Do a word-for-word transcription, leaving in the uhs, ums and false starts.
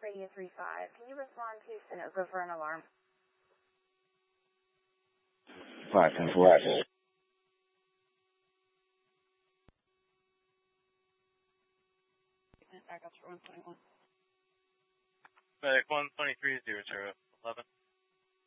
radio three five. Can you respond to Sunoco for an alarm? five ten four. Back up to one twenty-one. Medic one twenty-three zero zero eleven.